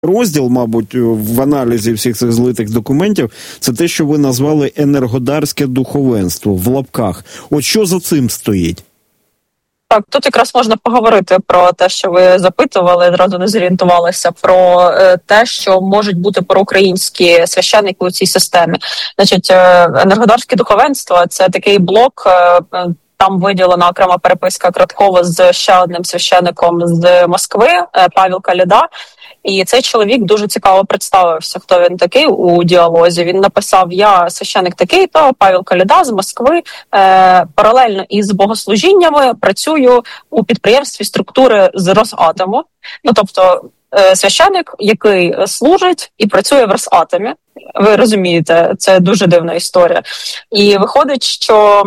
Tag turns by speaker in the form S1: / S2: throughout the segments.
S1: розділ, мабуть, в аналізі всіх цих злитих документів, це те, що ви назвали енергодарське духовенство в лапках. От що за цим стоїть?
S2: Так, тут якраз можна поговорити про те, що ви запитували, одразу не зорієнтувалися, про те, що можуть бути проукраїнські священники у цій системі. Значить, енергодарське духовенство – це такий блок, там виділена окрема переписка Краткова з ще одним священником з Москви, Павел Каліда. І цей чоловік дуже цікаво представився, хто він такий у діалозі. Він написав: я священик такий-то, Павел Каліда з Москви, паралельно із богослужіннями працюю у підприємстві структури з Росатому. Ну, тобто, священик, який служить і працює в Росатомі. Ви розумієте, це дуже дивна історія. І виходить, що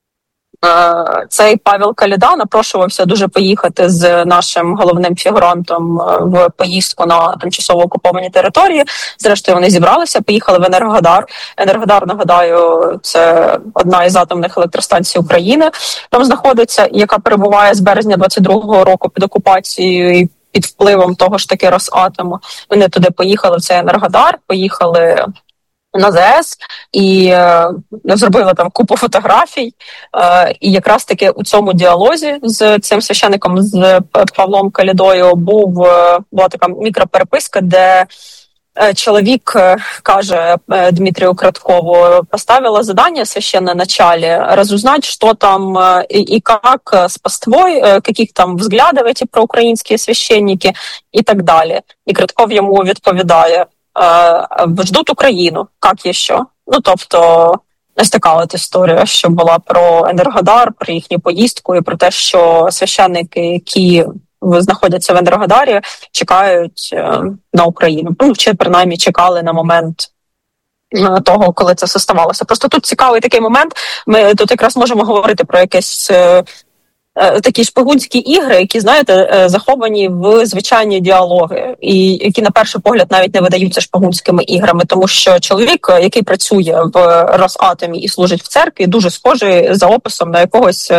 S2: цей Павел Каліда напрошувався дуже поїхати з нашим головним фігурантом в поїздку на тимчасово окуповані території. Зрештою, вони зібралися, поїхали в Енергодар. Енергодар, нагадаю, це одна із атомних електростанцій України. Там знаходиться, яка перебуває з березня 22-го року під окупацією і під впливом того ж таки Росатому. Вони туди поїхали, в цей Енергодар, поїхали на ЗС і зробили там купу фотографій. І якраз таки у цьому діалозі з цим священником, з Павлом Калідою, була така мікропереписка, де чоловік каже Дмитрию Краткову: поставила задание священное начале разузнать, что там и как с паствой, каких там взглядов эти проукраинские священники и так далі. І Кратков йому відповідає: ждуть Україну, як є що. Ну, тобто, ось така от історія, що була про Енергодар, про їхню поїздку і про те, що священники, які знаходяться в Енергодарі, чекають на Україну. Ну, чи принаймні чекали на момент того, коли це все ставалося. Просто тут цікавий такий момент. Ми тут якраз можемо говорити про якесь такі шпигунські ігри, які, знаєте, заховані в звичайні діалоги, і які на перший погляд навіть не видаються шпигунськими іграми, тому що чоловік, який працює в Росатомі і служить в церкві, дуже схожий за описом на якогось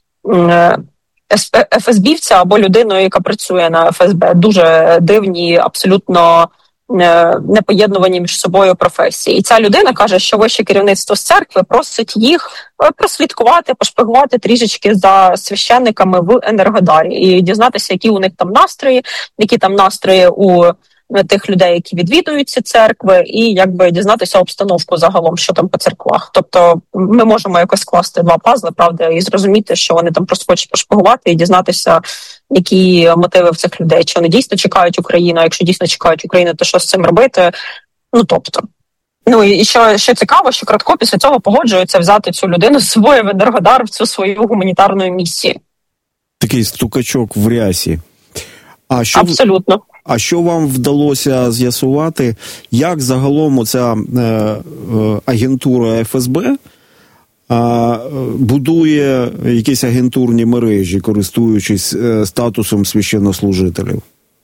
S2: ФСБівця або людину, яка працює на ФСБ. Дуже дивні, абсолютно непоєднувані між собою професії. І ця людина каже, що вище керівництво з церкви просить їх прослідкувати, пошпигувати трішечки за священниками в Енергодарі і дізнатися, які у них там настрої, які там настрої у тих людей, які відвідують ці церкви, і якби дізнатися обстановку загалом, що там по церквах. Тобто ми можемо якось скласти два пазли, правда, і зрозуміти, що вони там просто хочуть пошпигувати і дізнатися, які мотиви в цих людей. Чи вони дійсно чекають Україну, а якщо дійсно чекають Україну, то що з цим робити? Ну, тобто. Ну, і що цікаво, що Кратко після цього погоджується взяти цю людину з собою в Енергодар в цю свою гуманітарну місію.
S1: Такий стукачок в рясі.
S2: Абсолютно.
S1: А що вам вдалося з'ясувати, як загалом оця агентура ФСБ будує якісь агентурні мережі, користуючись статусом священнослужителів?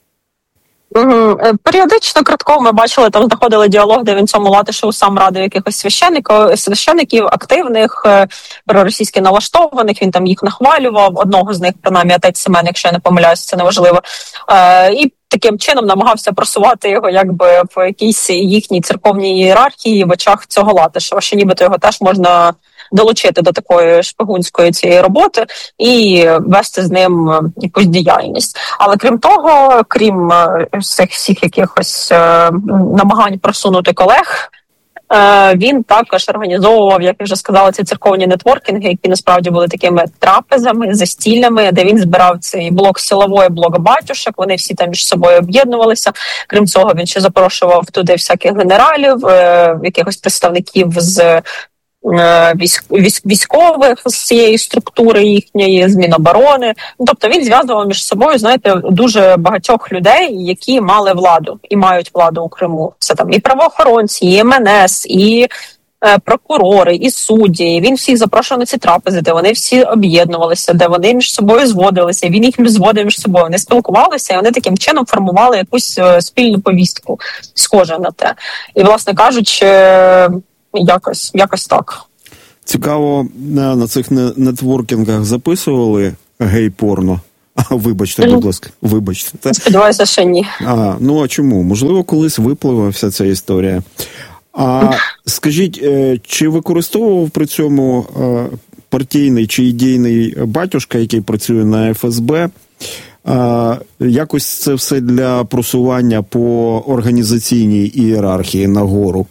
S2: Періодично Кратков ми бачили, там знаходили діалог, де він цьому Латишеву сам радив якихось священників активних, проросійськи налаштованих, він там їх нахвалював, одного з них, принаймні, отець Семен, якщо я не помиляюсь, це неважливо. І таким чином намагався просувати його якби в якійсь їхній церковній ієрархії в очах цього Латишева, що нібито його теж можна долучити до такої шпигунської цієї роботи і вести з ним якусь діяльність. Але крім того, крім цих всіх якихось намагань просунути колег, він також організовував, як я вже сказала, ці церковні нетворкінги, які насправді були такими трапезами, застіллями, де він збирав цей блок силової, блок батюшок, вони всі там між собою об'єднувалися. Крім цього, він ще запрошував туди всяких генералів, якихось представників з військових з цієї структури їхньої, з Міноборони. Тобто він зв'язував між собою, знаєте, дуже багатьох людей, які мали владу і мають владу у Криму. Це там і правоохоронці, і МНС, і прокурори, і судді. Він всіх запрошував на ці трапези, де вони всі об'єднувалися, де вони між собою зводилися, він їх зводив між собою. Вони спілкувалися, і вони таким чином формували якусь спільну повістку, схоже на те. І, власне кажучи, якось так.
S1: Цікаво, на цих нетворкінгах записували гей-порно Вибачте, будь ласка, вибачте.
S2: Сподіваюся, що ні.
S1: Ну, а чому? Можливо, колись випливе вся ця історія. А скажіть, чи використовував при цьому партійний чи ідейний батюшка, який працює на ФСБ, якось це все для просування по організаційній ієрархії нагору?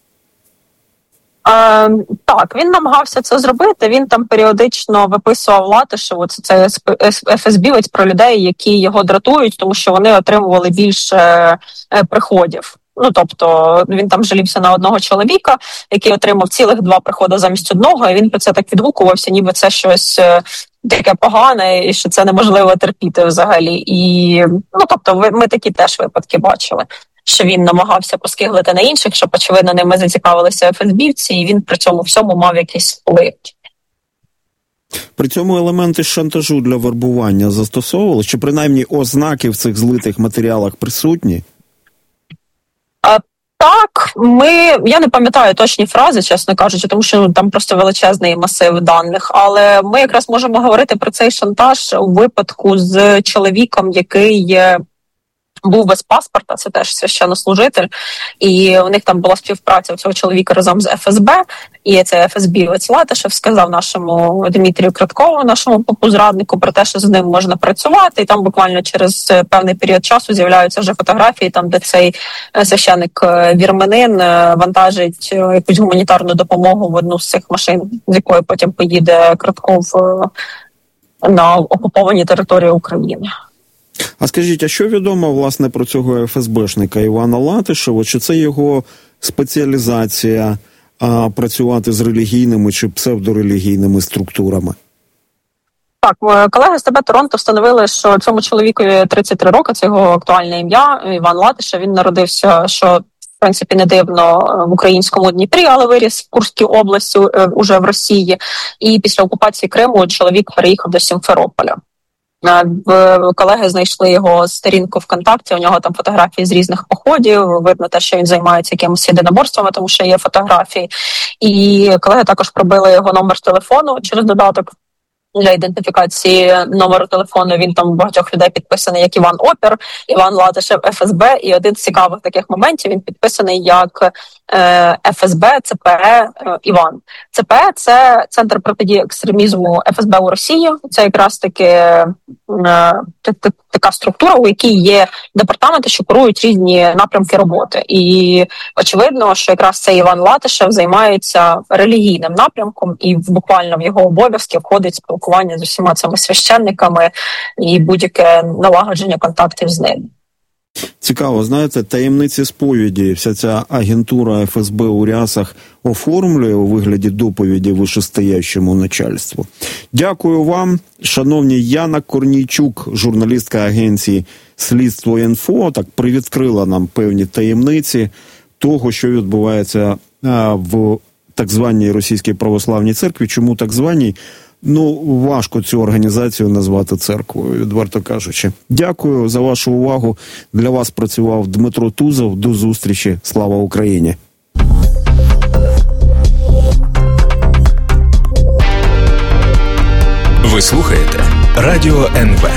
S2: Так, він намагався це зробити, він там періодично виписував Латишеву, це ФСБівець, про людей, які його дратують, тому що вони отримували більше приходів. Ну, тобто, він там жалівся на одного чоловіка, який отримав цілих 2 приходи замість одного, і він про це так відгукувався, ніби це щось таке погане, і що це неможливо терпіти взагалі. І, ну, тобто, ми такі теж випадки бачили, що він намагався поскиглити на інших, щоб, очевидно, ними зацікавилися ФСБівці, і він при цьому всьому мав якийсь вплив.
S1: При цьому елементи шантажу для вербування застосовували? Чи принаймні ознаки в цих злитих матеріалах присутні?
S2: Так, я не пам'ятаю точні фрази, чесно кажучи, тому що там просто величезний масив даних, але ми якраз можемо говорити про цей шантаж у випадку з чоловіком, який був без паспорта, це теж священнослужитель, і у них там була співпраця у цього чоловіка разом з ФСБ, і цей ФСБівець Латишев сказав нашому Дмитрію Краткову, нашому попу-зраднику, про те, що з ним можна працювати, і там буквально через певний період часу з'являються вже фотографії, там, де цей священик вірменин вантажить якусь гуманітарну допомогу в одну з цих машин, з якої потім поїде Кратков на окуповані території України.
S1: А скажіть, а що відомо, власне, про цього ФСБшника Івана Латишева? Чи це його спеціалізація працювати з релігійними чи псевдорелігійними структурами?
S2: Так, колеги з ТБ Торонто встановили, що цьому чоловікові 33 роки, це його актуальне ім'я, Іван Латишев. Він народився, що в принципі не дивно, в українському Дніпрі, але виріс в Курській області, уже в Росії. І після окупації Криму чоловік переїхав до Сімферополя. Колеги знайшли його сторінку ВКонтакті, у нього там фотографії з різних походів, видно те, що він займається якимось єдиноборствами, тому що є фотографії. І колеги також пробили його номер телефону через додаток для ідентифікації номеру телефону. Він там у багатьох людей підписаний як Іван Опір, Іван Латишев ФСБ, і один з цікавих таких моментів, він підписаний як ФСБ, ЦПЕ Іван. ЦПЕ – це Центр протидії екстремізму ФСБ у Росії. Це якраз таки така структура, у якій є департаменти, що курують різні напрямки роботи. І очевидно, що якраз цей Іван Латишев займається релігійним напрямком, і буквально в його обов'язки входить спілкування з усіма цими священниками і будь-яке налагодження контактів з ними.
S1: Цікаво, знаєте, таємниці сповіді вся ця агентура ФСБ у рясах оформлює у вигляді доповіді вищестоящому начальству. Дякую вам, шановні. Яна Корнійчук, журналістка агенції «Слідство.Інфо», так привідкрила нам певні таємниці того, що відбувається в так званій Російській Православній Церкві. Чому так званій? Ну, важко цю організацію назвати церквою, відверто кажучи. Дякую за вашу увагу. Для вас працював Дмитро Тузов. До зустрічі. Слава Україні!
S3: Ви слухаєте Радіо НВ.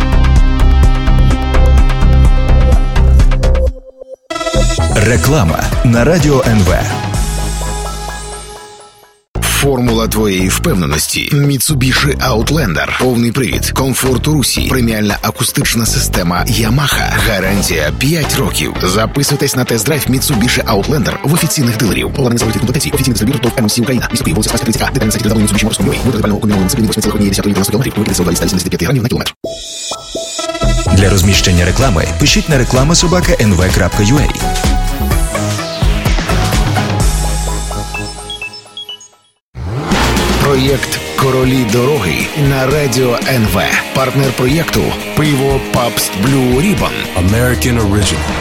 S3: Реклама на Радіо НВ. Формула твоєї впевненості. Mitsubishi Outlander. Повний привід. Комфорт у русі. Преміальна акустична система Yamaha. Гарантія 5 років. Записуйтесь на тест-драйв Mitsubishi Outlander в офіційних дилерів. Половина залежить комплектації. Офіційний дистриб'ютор ТОВ МС Україна. Місто Київ, вулиця Спаська 30А. Детальна на сайті www.mitsubishi.com.ua. Вибір детального комбінованого дисципліни 8,1 км. Вибір 175 грамів на кілометр. Для розміщення реклами пишіть на reklama@nv.ua. Проєкт «Королі дороги» на Радіо НВ. Партнер проєкту «Пиво Пабст Blue Ribbon». American Original.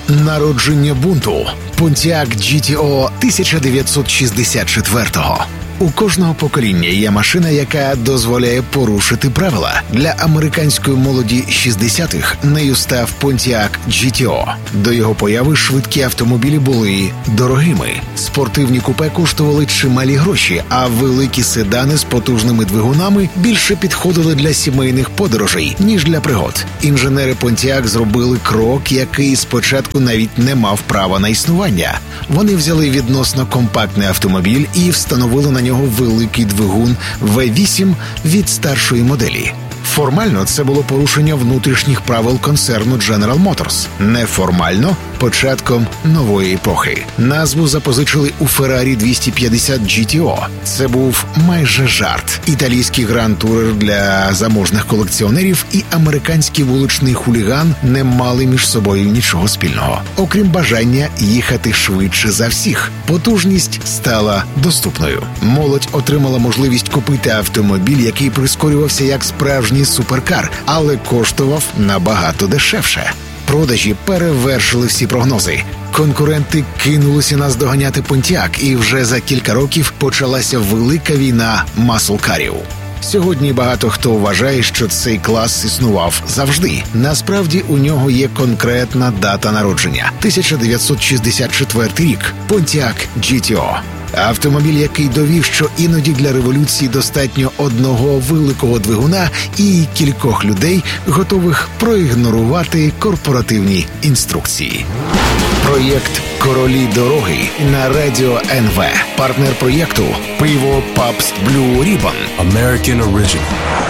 S3: Народження бунту. Pontiac GTO 1964-го. У кожного покоління є машина, яка дозволяє порушити правила. Для американської молоді 60-х нею став Pontiac GTO. До його появи швидкі автомобілі були дорогими. Спортивні купе коштували чималі гроші, а великі седани з потужними двигунами більше підходили для сімейних подорожей, ніж для пригод. Інженери Pontiac зробили крок, який спочатку навіть не мав права на існування. Вони взяли відносно компактний автомобіль і встановили на нього великий двигун V8 від старшої моделі. Формально це було порушення внутрішніх правил концерну General Motors. Неформально – початком нової епохи. Назву запозичили у Ferrari 250 GTO. Це був майже жарт. Італійський гранд-турер для заможних колекціонерів і американський вуличний хуліган не мали між собою нічого спільного. Окрім бажання їхати швидше за всіх. Потужність стала доступною. Молодь отримала можливість купити автомобіль, який прискорювався як справжній суперкар, але коштував набагато дешевше. Продажі перевершили всі прогнози. Конкуренти кинулися наздоганяти Pontiac, і вже за кілька років почалася велика війна маслкарів. Сьогодні багато хто вважає, що цей клас існував завжди. Насправді у нього є конкретна дата народження – 1964 рік – Pontiac GTO. Автомобіль, який довів, що іноді для революції достатньо одного великого двигуна і кількох людей, готових проігнорувати корпоративні інструкції. Проєкт «Королі дороги» на Радіо НВ. Партнер проєкту – пиво Pabst Blue Ribbon.
S4: American Original.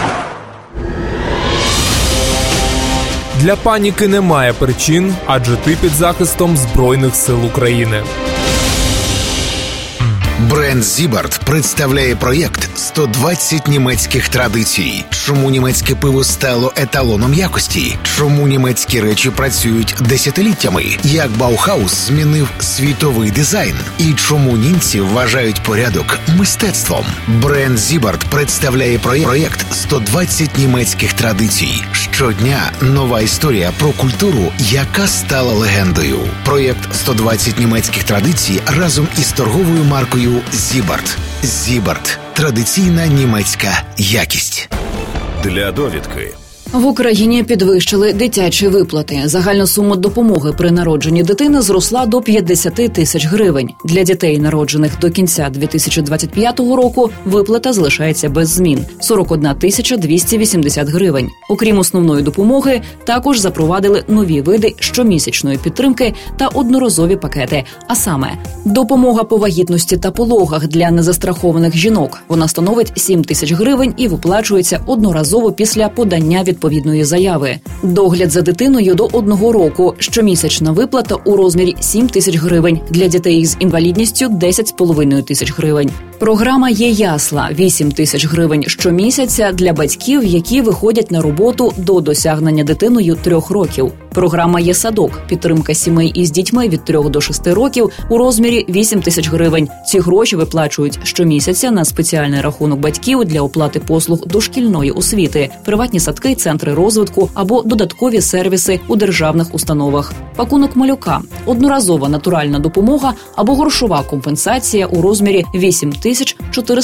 S5: Для паніки немає причин, адже ти під захистом Збройних сил України.
S3: Бренд Зібарт представляє проєкт «120 німецьких традицій». Чому німецьке пиво стало еталоном якості? Чому німецькі речі працюють десятиліттями? Як Баухаус змінив світовий дизайн? І чому німці вважають порядок мистецтвом? Бренд Зібарт представляє проєкт «120 німецьких традицій». Щодня нова історія про культуру, яка стала легендою. Проєкт «120 німецьких традицій» разом із торговою маркою Зібарт. Зібарт – традиційна німецька якість.
S4: Для довідки.
S6: В Україні підвищили дитячі виплати. Загальна сума допомоги при народженні дитини зросла до 50 тисяч гривень. Для дітей, народжених до кінця 2025 року, виплата залишається без змін – 41 тисяча 280 гривень. Окрім основної допомоги, також запровадили нові види щомісячної підтримки та одноразові пакети. А саме, допомога по вагітності та пологах для незастрахованих жінок. Вона становить 7 тисяч гривень і виплачується одноразово після подання відповідної заяви. Догляд за дитиною до 1 року. Щомісячна виплата у розмірі 7 тисяч гривень. Для дітей з інвалідністю – 10,5 тисяч гривень. Програма «Є ясла» – 8 тисяч гривень щомісяця для батьків, які виходять на роботу до досягнення дитиною 3 років. Програма «Є садок» – підтримка сімей із дітьми від 3 до 6 років у розмірі 8 тисяч гривень. Ці гроші виплачують щомісяця на спеціальний рахунок батьків для оплати послуг дошкільної освіти, приватні садки, центри розвитку або додаткові сервіси у державних установах. Пакунок малюка – одноразова натуральна допомога або грошова компенсація у розмірі 8 тисяч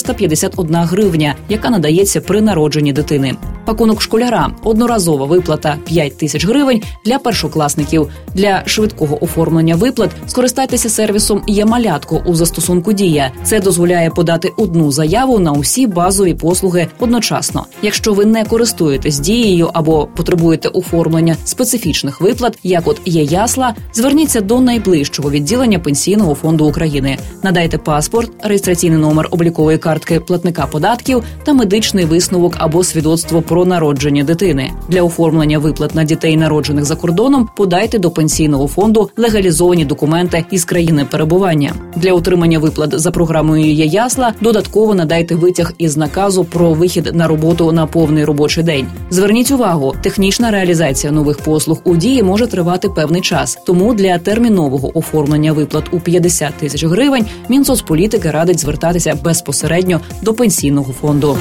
S6: 451 гривня, яка надається при народженні дитини. Пакунок школяра – одноразова виплата 5 тисяч гривень для першокласників. Для швидкого оформлення виплат скористайтеся сервісом «Є малятко» у застосунку «Дія». Це дозволяє подати одну заяву на усі базові послуги одночасно. Якщо ви не користуєтесь «Дією» або потребуєте оформлення специфічних виплат, як от «Є ясла», зверніться до найближчого відділення Пенсійного фонду України. Надайте паспорт, реєстраційний номер облікової картки платника податків та медичний висновок або свідоцтво про народження дитини. Для оформлення виплат на дітей, народжених за кордоном, подайте до Пенсійного фонду легалізовані документи із країни перебування. Для отримання виплат за програмою «Є ясла» додатково надайте витяг із наказу про вихід на роботу на повний робочий день. Зверніть увагу, технічна реалізація нових послуг у «Дії» може тривати певний час. Тому для термінового оформлення виплат у 50 тисяч гривень Мінсоцполітики радить звертатися безпосередньо до Пенсійного фонду.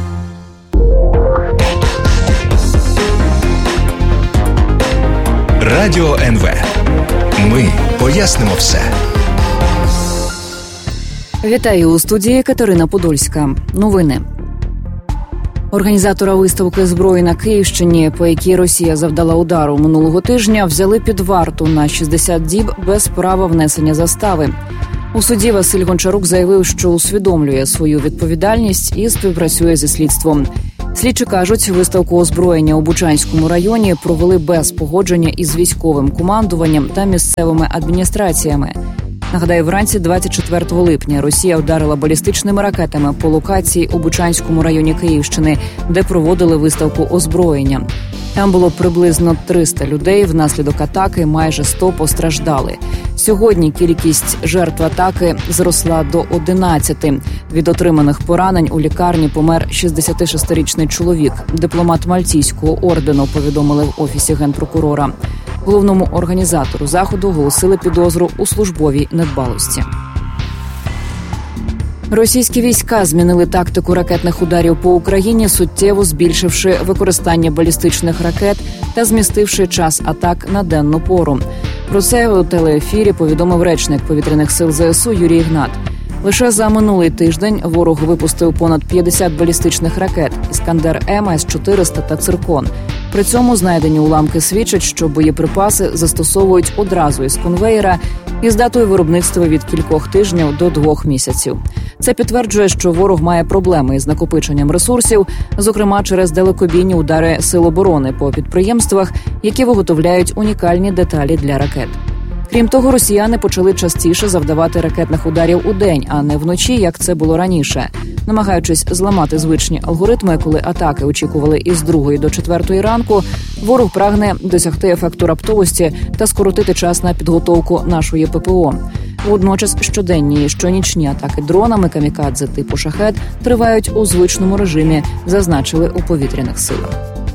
S3: Радіо НВ. Ми пояснимо все.
S6: Вітаю у студії Катерина Подольська. Новини. Організатора виставки зброї на Київщині, по якій Росія завдала удару минулого тижня, взяли під варту на 60 діб без права внесення застави. У суді Василь Гончарук заявив, що усвідомлює свою відповідальність і співпрацює зі слідством. Слідчі кажуть, виставку озброєння у Бучанському районі провели без погодження із військовим командуванням та місцевими адміністраціями. Нагадаю, вранці 24 липня Росія вдарила балістичними ракетами по локації у Бучанському районі Київщини, де проводили виставку озброєння. Там було приблизно 300 людей, внаслідок атаки майже 100 постраждали. Сьогодні кількість жертв атаки зросла до 11. Від отриманих поранень у лікарні помер 66-річний чоловік, дипломат Мальтійського ордену, повідомили в Офісі Генпрокурора. Головному організатору заходу оголосили підозру у службовій недбалості. Російські війська змінили тактику ракетних ударів по Україні, суттєво збільшивши використання балістичних ракет та змістивши час атак на денну пору. Про це у телеефірі повідомив речник повітряних сил ЗСУ Юрій Ігнат. Лише за минулий тиждень ворог випустив понад 50 балістичних ракет «Іскандер-М», С-400 та «Циркон». При цьому знайдені уламки свідчать, що боєприпаси застосовують одразу із конвеєра із датою виробництва від кількох тижнів до 2 місяців. Це підтверджує, що ворог має проблеми із накопиченням ресурсів, зокрема через далекобійні удари Сил оборони по підприємствах, які виготовляють унікальні деталі для ракет. Крім того, росіяни почали частіше завдавати ракетних ударів у день, а не вночі, як це було раніше. Намагаючись зламати звичні алгоритми, коли атаки очікували із 2 до 4 ранку, ворог прагне досягти ефекту раптовості та скоротити час на підготовку нашої ППО. Водночас щоденні і щонічні атаки дронами камікадзе типу «Шахед» тривають у звичному режимі, зазначили у повітряних силах.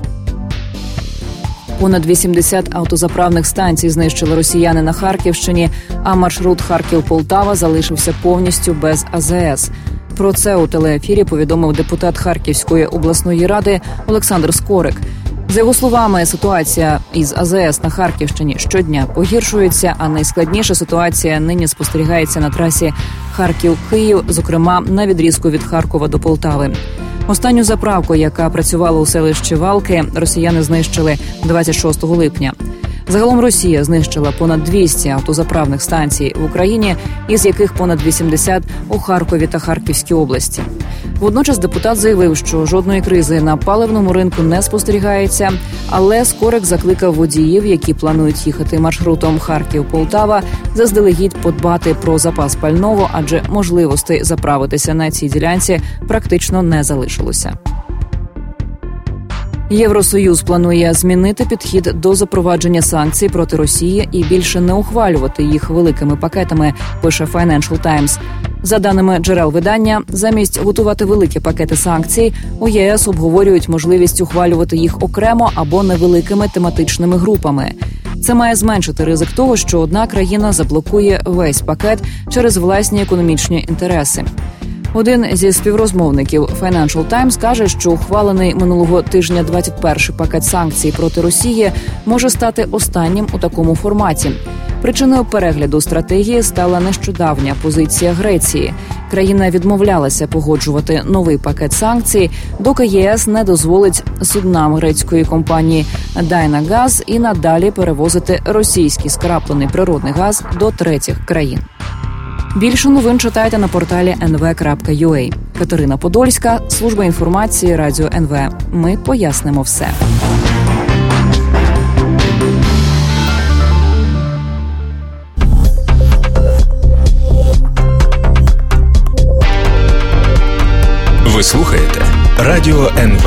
S6: Понад 80 автозаправних станцій знищили росіяни на Харківщині, а маршрут Харків-Полтава залишився повністю без АЗС. Про це у телеефірі повідомив депутат Харківської обласної ради Олександр Скорик. За його словами, ситуація із АЗС на Харківщині щодня погіршується, а найскладніша ситуація нині спостерігається на трасі Харків-Київ, зокрема на відрізку від Харкова до Полтави. Останню заправку, яка працювала у селищі Валки, росіяни знищили 26 липня. Загалом Росія знищила понад 200 автозаправних станцій в Україні, із яких понад 80 у Харкові та Харківській області. Водночас депутат заявив, що жодної кризи на паливному ринку не спостерігається, але Скорик закликав водіїв, які планують їхати маршрутом Харків-Полтава, заздалегідь подбати про запас пального, адже можливостей заправитися на цій ділянці практично не залишилося. Євросоюз планує змінити підхід до запровадження санкцій проти Росії і більше не ухвалювати їх великими пакетами, пише Financial Times. За даними джерел видання, замість готувати великі пакети санкцій, у ЄС обговорюють можливість ухвалювати їх окремо або невеликими тематичними групами. Це має зменшити ризик того, що одна країна заблокує весь пакет через власні економічні інтереси. Один зі співрозмовників Financial Times каже, що ухвалений минулого тижня 21-й пакет санкцій проти Росії може стати останнім у такому форматі. Причиною перегляду стратегії стала нещодавня позиція Греції. Країна відмовлялася погоджувати новий пакет санкцій, доки ЄС не дозволить суднам грецької компанії Dynagas і надалі перевозити російський скраплений природний газ до третіх країн. Більше новин читайте на порталі nv.ua. Катерина Подольська, служба інформації Радіо НВ. Ми пояснимо все.
S4: Ви слухаєте Радіо НВ.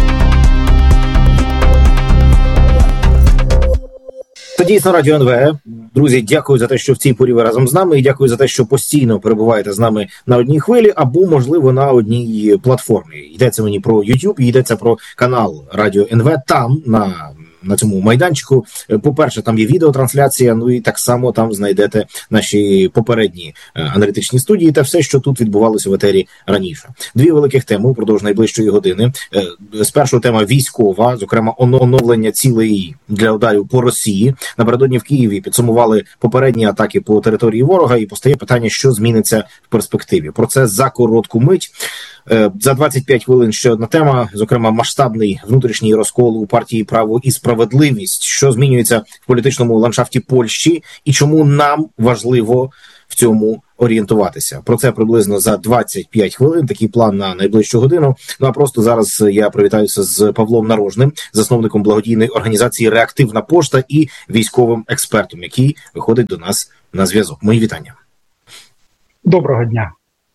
S7: Це дійсно Радіо НВ. Друзі, дякую за те, що в цій порі ви разом з нами, і дякую за те, що постійно перебуваєте з нами на одній хвилі або, можливо, на одній платформі. Йдеться мені про YouTube, йдеться про канал Радіо НВ. Там, на на цьому майданчику. По-перше, там є відеотрансляція, ну і так само там знайдете наші попередні аналітичні студії та все, що тут відбувалося в етері раніше. Дві великих теми упродовж найближчої години. Спершу тема військова, зокрема оновлення цілей для ударів по Росії. Напередодні в Києві підсумували попередні атаки по території ворога і постає питання, що зміниться в перспективі. Про це за коротку мить. За 25 хвилин ще одна тема, зокрема масштабний внутрішній розкол у партії «Право і справедливість», що змінюється в політичному ландшафті Польщі і чому нам важливо в цьому орієнтуватися. Про це приблизно за 25 хвилин, такий план на найближчу годину. Ну а просто зараз я привітаюся з Павлом Нарожним, засновником благодійної організації «Реактивна пошта» і військовим експертом, який виходить до нас на зв'язок. Мої вітання.
S8: Доброго дня.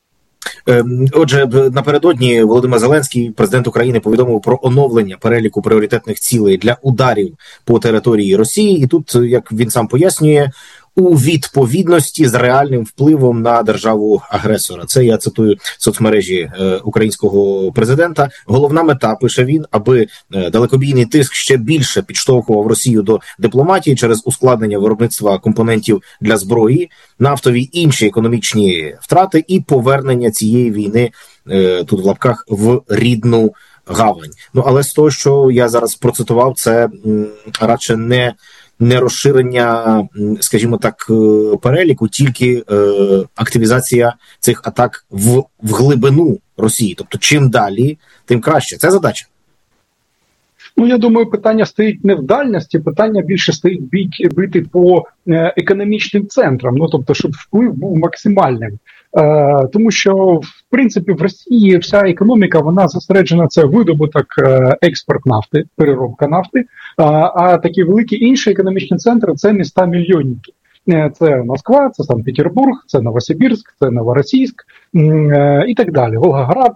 S7: Отже, напередодні Володимир Зеленський, президент України, повідомив про оновлення переліку пріоритетних цілей для ударів по території Росії. І тут, як він сам пояснює, у відповідності з реальним впливом на державу-агресора. Це я цитую соцмережі українського президента. Головна мета, пише він, аби далекобійний тиск ще більше підштовхував Росію до дипломатії через ускладнення виробництва компонентів для зброї, нафтові інші економічні втрати і повернення цієї війни, тут в лапках, в рідну гавань. Ну, але з того, що я зараз процитував, це радше не розширення, скажімо так, переліку, тільки активізація цих атак в глибину Росії. Тобто, чим далі, тим краще. Це задача.
S8: Ну, я думаю, питання стоїть не в дальності, питання більше стоїть бити по економічним центрам, ну, тобто, щоб вплив був максимальним. Тому що, в принципі, в Росії вся економіка, вона зосереджена, це видобуток, експорт нафти, переробка нафти, а такі великі інші економічні центри – це міста-мільйонники. Це Москва, це Санкт-Петербург, це Новосибірськ, це Новоросійськ і так далі, Волгоград.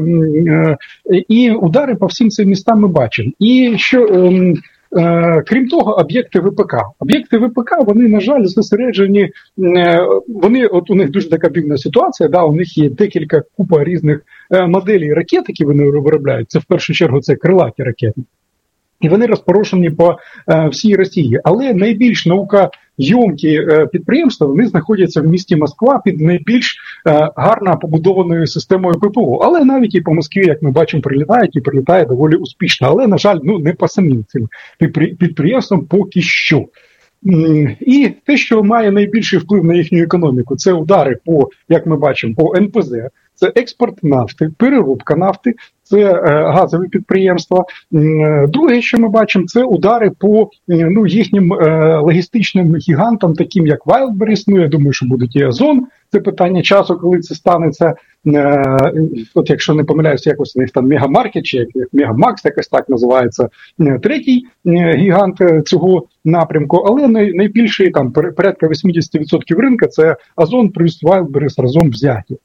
S8: І удари по всім цим містам ми бачимо. І що... Крім того, об'єкти ВПК. Об'єкти ВПК, вони, на жаль, зосереджені, от у них дуже така дивна ситуація, да, у них є декілька купа різних моделей ракет, які вони виробляють. Це в першу чергу це крилаті ракети. І вони розпорошені по всій Росії. Але найбільш наукоємкі підприємства, вони знаходяться в місті Москва під найбільш гарно побудованою системою ППО. Але навіть і по Москві, як ми бачимо, прилітають і прилітає доволі успішно. Але, на жаль, не по самим цим підприємствам поки що. І те, що має найбільший вплив на їхню економіку, це удари по, як ми бачимо, по НПЗ, це експорт нафти, переробка нафти, це газові підприємства. Друге, що ми бачимо, це удари по їхнім логістичним гігантам, таким як Wildberries, я думаю, що будуть і Озон. Це питання часу, коли це станеться. От якщо не помиляюся, якось у них там Мегамаркет, чи як Мегамакс, якось так називається, третій гігант цього напрямку. Але найбільший, там, порядка 80% ринка, це Озон плюс Wildberries разом взяті.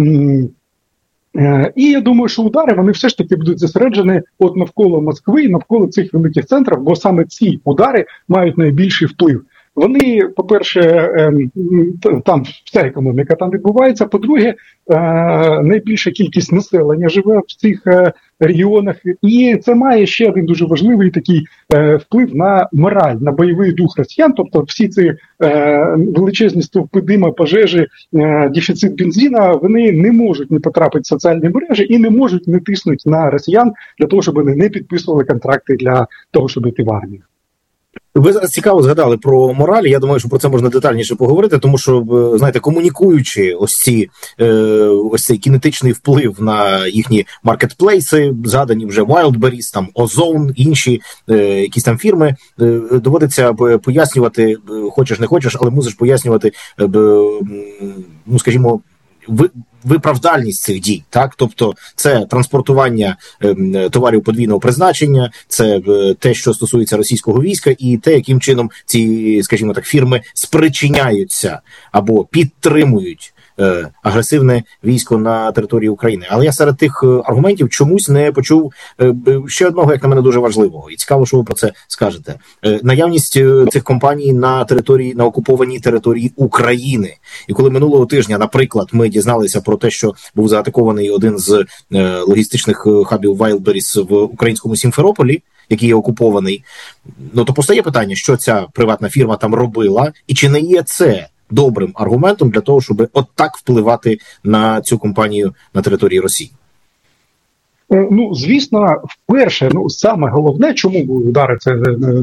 S8: І я думаю, що удари, вони все ж таки будуть зосереджені от навколо Москви і навколо цих великих центрів, бо саме ці удари мають найбільший вплив. Вони, по-перше, там вся економіка там відбувається, по-друге, найбільша кількість населення живе в цих регіонах, і це має ще один дуже важливий такий вплив на мораль, на бойовий дух росіян, тобто всі ці величезні стовпи дима, пожежі, дефіцит бензина, вони не можуть не потрапити в соціальні мережі і не можуть не тиснути на росіян для того, щоб вони не підписували контракти для того, щоб йти в армію.
S7: Ви зараз цікаво згадали про мораль. Я думаю, що про це можна детальніше поговорити, тому що, знаєте, комунікуючи ось цей кінетичний вплив на їхні маркетплейси, згадані вже Wildberries, там Озон, інші якісь там фірми, доводиться пояснювати, хочеш не хочеш, але мусиш пояснювати, скажімо, виправдальність цих дій, так? Тобто це транспортування товарів подвійного призначення, це те, що стосується російського війська, і те, яким чином ці, скажімо так, фірми спричиняються або підтримують агресивне військо на території України. Але я серед тих аргументів чомусь не почув ще одного, як на мене, дуже важливого. І цікаво, що ви про це скажете. Наявність цих компаній на окупованій території України. І коли минулого тижня, наприклад, ми дізналися про те, що був заатакований один з логістичних хабів Wildberries в українському Сімферополі, який є окупований, ну то постає питання, що ця приватна фірма там робила, і чи не є це добрим аргументом для того, щоб от так впливати на цю компанію на території Росії?
S8: Ну, звісно, вперше, саме головне, чому удари це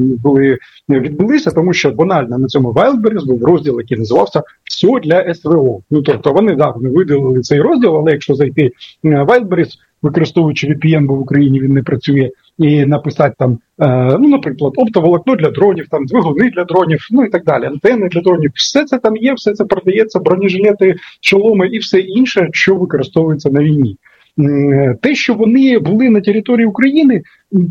S8: відбулися, тому що банально на цьому Wildberries був розділ, який називався «Все для СВО». Ну, тобто вони видалили цей розділ, але якщо зайти на Wildberries, використовуючи VPN, бо в Україні він не працює, і написати там, наприклад, оптоволокно для дронів, там двигуни для дронів, ну і так далі, антени для дронів, все це там є, все це продається, бронежилети, шоломи і все інше, що використовується на війні. Те, що вони були на території України,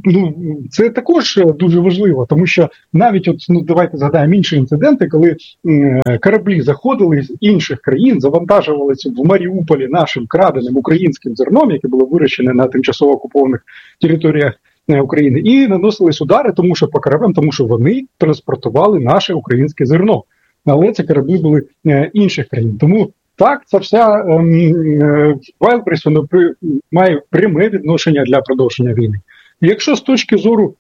S8: це також дуже важливо, тому що навіть давайте згадаємо інші інциденти, коли кораблі заходили з інших країн, завантажувалися в Маріуполі нашим краденим українським зерном, яке було вирощене на тимчасово окупованих територіях України, і наносились удари, тому що по кораблям, тому що вони транспортували наше українське зерно. Але ці кораблі були інших країн. Тому так, ця вся Wildberries має пряме відношення для продовження війни. Якщо з точки зору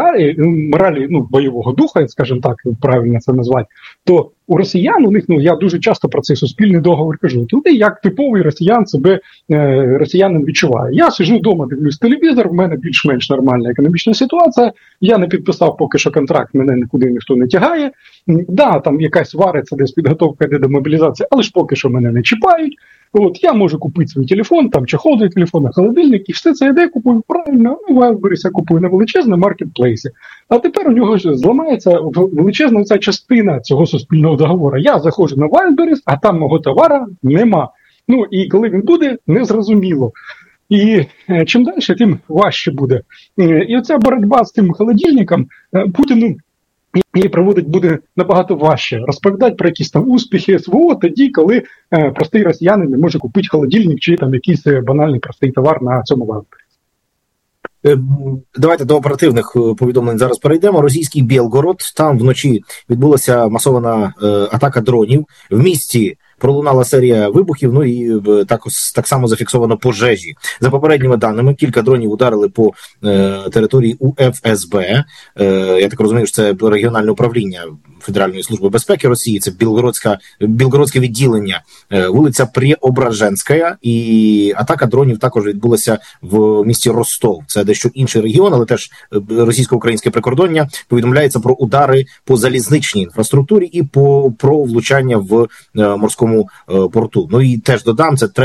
S8: моралі бойового духа, скажімо так, правильно це назвати, то у росіян, у них, я дуже часто про цей суспільний договір кажу, туди як типовий росіян себе росіянин відчуває. Я сиджу вдома, дивлюсь телевізор, в мене більш-менш нормальна економічна ситуація, я не підписав поки що контракт, мене нікуди ніхто не тягає. Да, там якась вариться десь підготовка йде до мобілізації, але ж поки що мене не чіпають. От, я можу купити свій телефон, там чехол для телефона, холодильник, і все це йде, купую правильно, Wildberries я купую на величезному маркетплейсі. А тепер у нього зламається величезна ця частина цього суспільного договору. Я заходжу на Wildberries, а там мого товара нема. Ну, і коли він буде, незрозуміло. І чим далі, тим важче буде. І оця боротьба з тим холодильником Путіну і проводить буде набагато важче. Розповідати про якісь там успіхи СВО тоді, коли простий росіянин не може купити холодильник чи там якийсь банальний простий товар на цьому Wildberries.
S7: Давайте до оперативних повідомлень зараз перейдемо. Російський Білгород, там вночі відбулася масована атака дронів. В місті пролунала серія вибухів, ну і так само зафіксовано пожежі. За попередніми даними, кілька дронів ударили по території УФСБ. Я так розумію, що це регіональне управління Федеральної служби безпеки Росії, це Білгородське відділення, вулиця Преображенська, і атака дронів також відбулася в місті Ростов. Це дещо інший регіон, але теж російсько-українське прикордоння повідомляється про удари по залізничній інфраструктурі і про влучання в морському порту. Ну і теж додам, це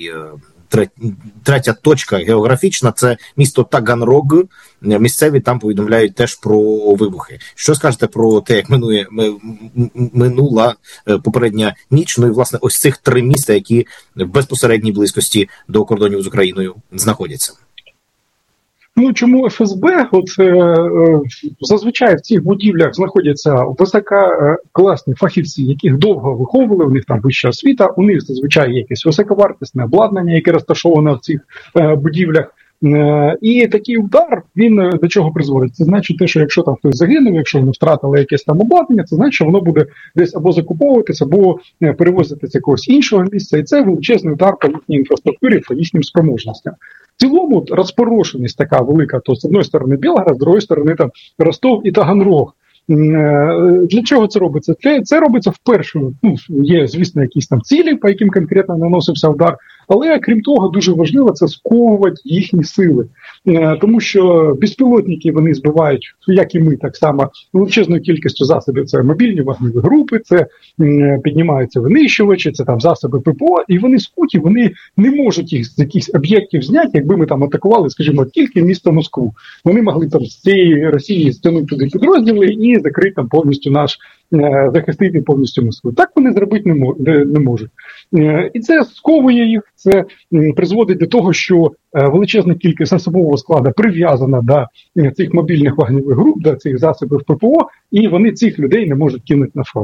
S7: третя точка географічна, це місто Таганрог. Місцеві там повідомляють теж про вибухи. Що скажете про те, як минула попередня ніч? Ну і, власне, ось цих 3 міста, які в безпосередній близькості до кордонів з Україною знаходяться.
S8: Ну, чому ФСБ? Зазвичай в цих будівлях знаходяться висококласні фахівці, яких довго виховували, у них там вища освіта, у них зазвичай є якесь високовартісне обладнання, яке розташоване в цих будівлях. І такий удар, він до чого призводить? Це значить те, що якщо там хтось загинув, якщо вони втратили якесь там обладнання, це значить, що воно буде десь або закуповуватися, або перевозитися якогось іншого місця, і це величезний удар по їхній інфраструктурі, по їхнім спроможностям. В цілому розпорошеність така велика, то з одної сторони Білгород, з другої сторони там Ростов і Таганрог. Для чого це робиться? Це робиться вперше. Є, звісно, якісь там цілі, по яким конкретно наносився удар, але, крім того, дуже важливо це сковувати їхні сили. Тому що безпілотники вони збивають, як і ми, так само, величезною кількістю засобів. Це мобільні вогневі групи, це піднімаються винищувачі, це там засоби ППО, і вони скуті, вони не можуть їх з якихось об'єктів зняти, якби ми там атакували, скажімо, тільки місто Москву. Вони могли там з цієї Росії стягнути туди підрозділи і закрити там повністю захистити повністю Москву. Так вони зробити не можуть. І це сковує їх, це призводить до того, що величезна кількість особового складу прив'язана до цих мобільних вогневих груп, до цих засобів ППО, і вони цих людей не можуть кинути на фронт.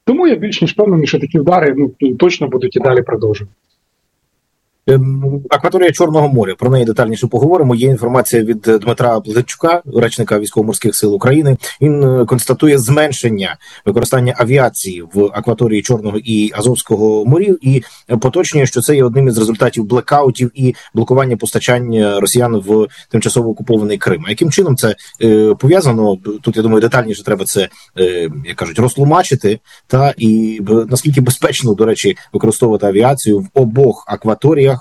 S8: Тому я більш ніж впевнений, що такі удари точно будуть і далі продовжувати.
S7: Акваторія Чорного моря, про неї детальніше поговоримо. Є інформація від Дмитра Плетчука, речника Військово-морських сил України. Він констатує зменшення використання авіації в акваторії Чорного і Азовського морів і поточнює, що це є одним із результатів блекаутів і блокування постачань росіян в тимчасово окупований Крим. А яким чином це пов'язано? Тут, я думаю, детальніше треба це, як кажуть, розтлумачити. Та і наскільки безпечно, до речі, використовувати авіацію в обох акваторіях,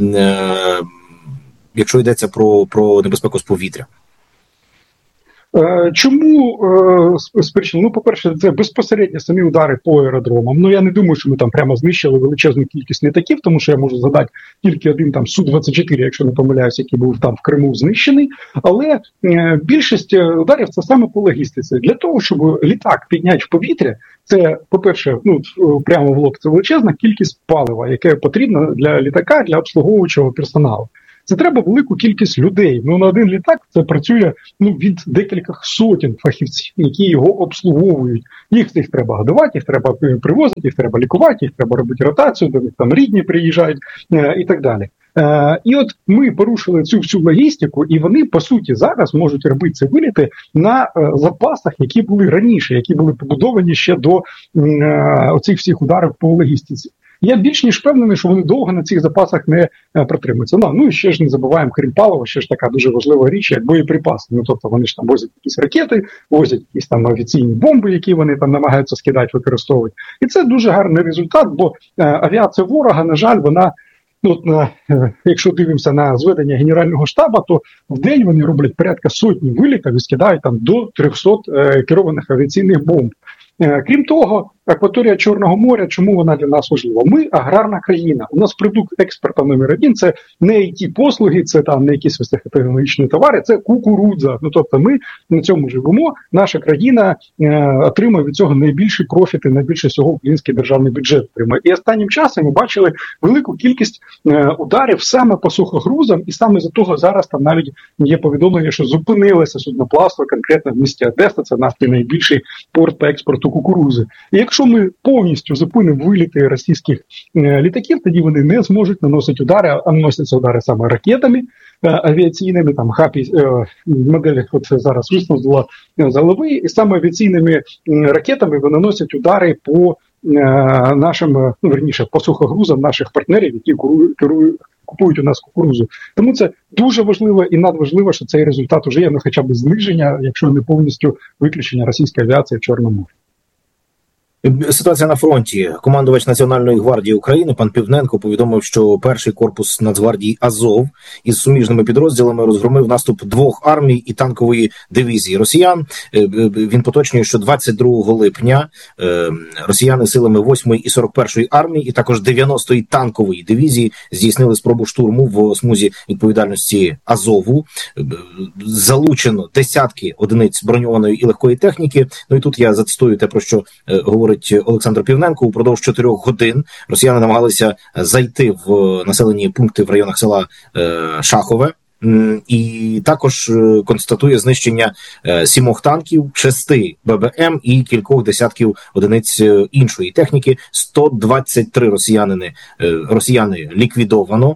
S7: якщо йдеться про небезпеку з повітря.
S8: Чому спричинено? По-перше, це безпосередньо самі удари по аеродромам. Я не думаю, що ми там прямо знищили величезну кількість літаків, тому що я можу згадати тільки один там Су-24, якщо не помиляюсь, який був там в Криму знищений. Але більшість ударів це саме по логістиці. Для того, щоб літак підняти в повітря, це, по-перше, прямо в лоб, це величезна кількість палива, яке потрібно для літака, для обслуговуючого персоналу. Це треба велику кількість людей. На один літак це працює від декількох сотень фахівців, які його обслуговують. Їх треба годувати, їх треба привозити, їх треба лікувати, їх треба робити ротацію, до них там рідні приїжджають і так далі. І от ми порушили цю всю логістику, і вони, по суті, зараз можуть робити ці виліти на запасах, які були раніше, які були побудовані ще до оцих всіх ударів по логістиці. Я більш ніж впевнений, що вони довго на цих запасах не протримуються. І ще ж не забуваємо, крім палива, ще ж така дуже важлива річ, як боєприпаси. Тобто вони ж там возять якісь ракети, возять якісь там авіаційні бомби, які вони там намагаються скидати, використовувати. І це дуже гарний результат, бо авіація ворога, на жаль, вона, якщо дивимося на зведення Генерального штабу, то в день вони роблять порядка сотні вилітів і скидають там до 300 керованих авіаційних бомб. Крім того, акваторія Чорного моря, чому вона для нас важлива? Ми аграрна країна. У нас продукт експорту номер 1 – це не IT-послуги, це там не якісь високотехнологічні товари, це кукурудза. Тобто ми на цьому живемо, наша країна отримує від цього найбільші профіти, найбільше всього український державний бюджет отримує. І останнім часом ми бачили велику кількість ударів саме по сухогрузам, і саме за того зараз там навіть є повідомлення, що зупинилося судноплавство конкретно в місті Одеса, це наш найбільший порт по експорту кукурудзи. І якщо ми повністю зупинимо виліти російських літаків, тоді вони не зможуть наносити удари, а наносяться удари саме ракетами авіаційними, там Хапі моделі зараз висновила з голови, і саме авіаційними ракетами вони наносять удари по нашим, по сухогрузам наших партнерів, які купують у нас кукурудзу. Тому це дуже важливо і надважливо, що цей результат уже є, хоча б зниження, якщо не повністю виключення російської авіації в Чорному морі.
S7: Ситуація на фронті. Командувач Національної гвардії України пан Півненко повідомив, що перший корпус Нацгвардії Азов із суміжними підрозділами розгромив наступ 2 армій і танкової дивізії росіян. Він поточнює, що 22 липня росіяни силами 8-ї і 41-ї армії і також 90-ї танкової дивізії здійснили спробу штурму в смузі відповідальності Азову. Залучено десятки одиниць броньованої і легкої техніки. І тут я зацитую те, про що говорить Олександр Півненко. Упродовж 4 годин росіяни намагалися зайти в населені пункти в районах села Шахове. І також констатує знищення 7 танків, 6 ББМ і кількох десятків одиниць іншої техніки. 123 росіяни ліквідовано.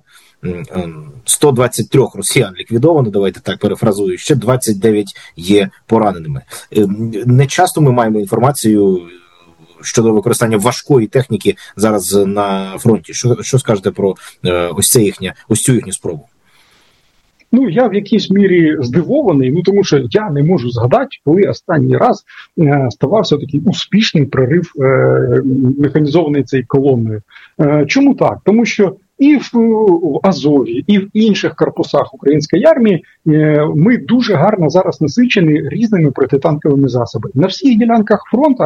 S7: 123 росіян ліквідовано, давайте так перефразую, ще 29 є пораненими. Не часто ми маємо інформацію щодо використання важкої техніки зараз на фронті. Що скажете про ось цю їхню спробу?
S8: Я в якійсь мірі здивований, тому що я не можу згадати, коли останній раз ставався такий успішний прорив механізованої цієї колонної. Чому так? Тому що і в Азові, і в інших корпусах української армії ми дуже гарно зараз насичені різними протитанковими засобами. На всіх ділянках фронту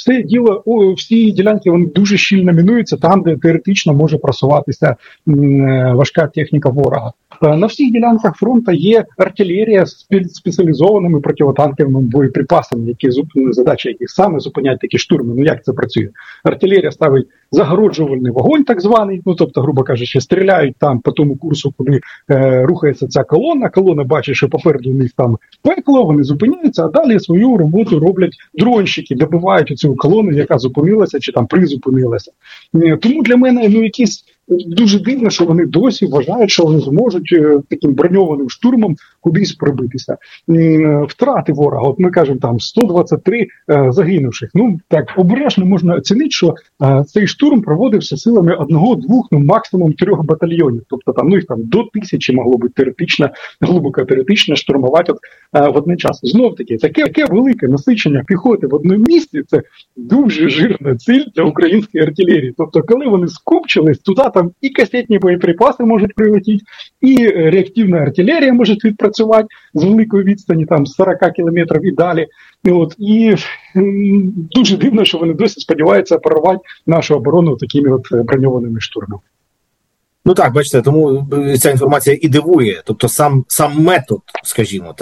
S8: всі ділянки вони дуже щільно мінуються там, де теоретично може просуватися важка техніка ворога. На всіх ділянках фронту є артилерія з спеціалізованими противотанковими боєприпасами, задача яких саме зупинять такі штурми. Ну як це працює? Артилерія ставить загороджувальний вогонь, так званий, ну тобто, грубо кажучи, стріляють там по тому курсу, куди рухається ця колона. Колона бачить, що попереду у них там пекло, вони зупиняються, а далі свою роботу роблять дронщики, добивають цю колону, яка зупинилася чи там призупинилася. Тому для мене якісь дуже дивно, що вони досі вважають, що вони зможуть таким броньованим штурмом кудись пробитися. Втрати ворога, от ми кажемо, там 123 загинувших. Ну, так, обережно можна оцінити, що цей штурм проводився силами 1-2, максимум 3 батальйонів. Тобто там, їх там до 1000 могло бути глибоко теоретично штурмувати в один час. Знов-таки, таке велике насичення піхоти в одному місці, це дуже жирна ціль для української артилерії. Тобто, коли вони скупчились, туди там і касетні боєприпаси можуть прилетіти, і реактивна артилерія може відпрацювати з великої відстані, там 40 кілометрів і далі. І дуже дивно, що вони досі сподіваються прорвати нашу оборону такими броньованими штурмами.
S7: Ну так, бачите, тому ця інформація і дивує. Тобто сам метод, скажімо,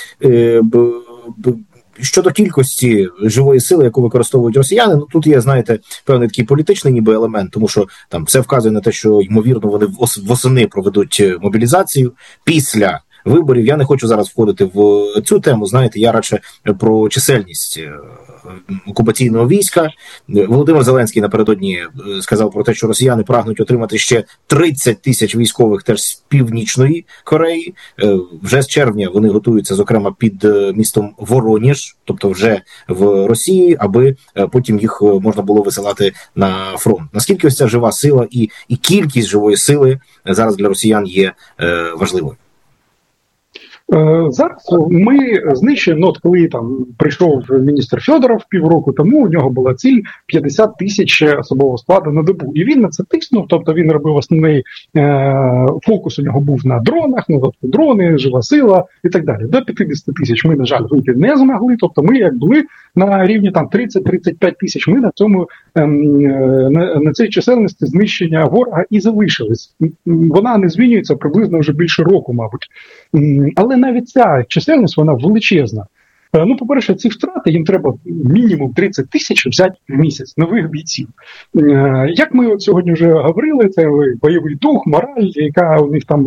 S7: щодо кількості живої сили, яку використовують росіяни, ну тут є, знаєте, певний такий політичний ніби елемент, тому що там все вказує на те, що, ймовірно, вони восени проведуть мобілізацію після виборів. Я не хочу зараз входити в цю тему, знаєте, я радше про чисельність окупаційного війська. Володимир Зеленський напередодні сказав про те, що росіяни прагнуть отримати ще 30 тисяч військових теж з Північної Кореї. Вже з червня вони готуються, зокрема, під містом Вороніж, тобто вже в Росії, аби потім їх можна було висилати на фронт. Наскільки ось ця жива сила і кількість живої сили зараз для росіян є важливою?
S8: Зараз ми знищуємо, коли там прийшов міністр Федоров півроку тому, у нього була ціль 50 тисяч особового складу на добу. І він на це тиснув, тобто він робив основний фокус у нього був на дронах, тобто дрони, жива сила і так далі. До 50 тисяч ми, на жаль, вийти не змогли, тобто ми як були на рівні там 30-35 тисяч, ми на цьому на цій чисельності знищення ворога і залишились. Вона не змінюється приблизно вже більше року, мабуть. Але навіть ця чисельність, вона величезна. По-перше, ці втрати, їм треба мінімум 30 тисяч взяти в місяць нових бійців. Як ми от сьогодні вже говорили, це бойовий дух, мораль, яка у них там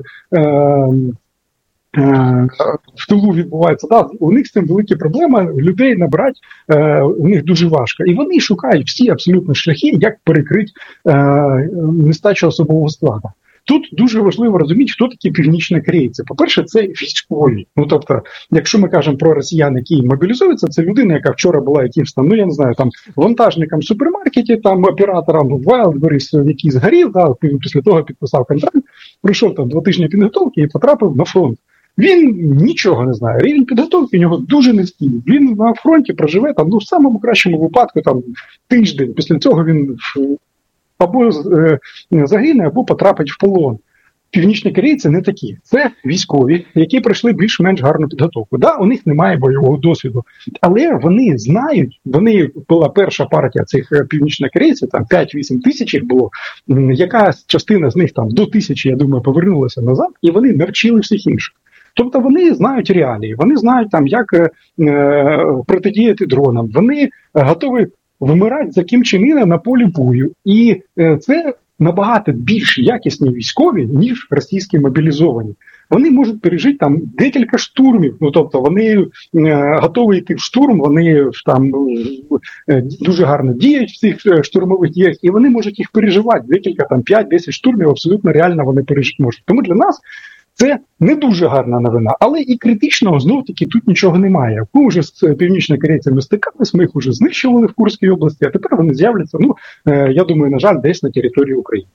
S8: в тилу відбувається. Да, у них з цим великі проблеми, людей набрати у них дуже важко. І вони шукають всі абсолютно шляхи, як перекрити нестачу особового складу. Тут дуже важливо розуміти, хто такі північні корейці. По-перше, це військові. Тобто, якщо ми кажемо про росіян, які мобілізуються, це людина, яка вчора була якимсь там, я не знаю, там вантажником в супермаркеті, там оператором в Wildberries, який згорів, після того підписав контракт, пройшов там 2 тижні підготовки і потрапив на фронт. Він нічого не знає. Рівень підготовки у нього дуже низький. Він на фронті проживе там, в самому кращому випадку там тиждень. Після цього він або загине, або потрапить в полон. Північні корейці не такі. Це військові, які пройшли більш-менш гарну підготовку. Да, у них немає бойового досвіду, але вони знають, була перша партія цих північних корейців, там 5-8 тисяч їх було, якась частина з них там до 1000, я думаю, повернулася назад, і вони навчили всіх інших. Тобто вони знають реалії, вони знають там, як протидіяти дронам, вони готові вимирати за Кім Чен Іна на полі бою. І це набагато більш якісні військові, ніж російські мобілізовані. Вони можуть пережити там декілька штурмів, тобто вони готові йти в штурм, вони там дуже гарно діють в цих штурмових діях, і вони можуть їх переживати. Декілька там 5-10 штурмів абсолютно реально вони пережити можуть. Тому для нас це не дуже гарна новина, але і критичного знов-таки тут нічого немає. Ми вже з північними корейцями стикались, ми їх вже знищували в Курській області, а тепер вони з'являться, я думаю, на жаль, десь на території України.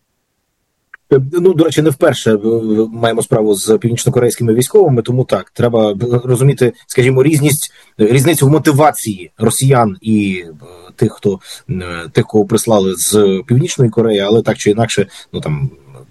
S7: До речі, не вперше маємо справу з північно-корейськими військовими, тому так, треба розуміти, скажімо, різницю в мотивації росіян і тих, кого прислали з Північної Кореї, але так чи інакше,